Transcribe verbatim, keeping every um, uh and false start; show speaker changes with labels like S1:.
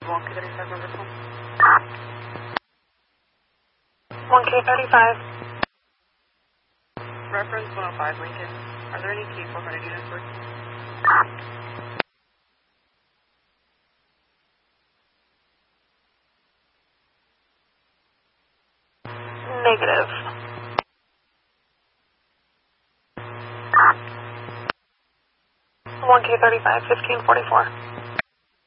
S1: one K thirty-five number phone.
S2: one K thirty-five.
S1: Reference one oh five Lincoln. Are there any K four hundred units working?
S2: Negative. one K thirty-five, fifteen forty-four.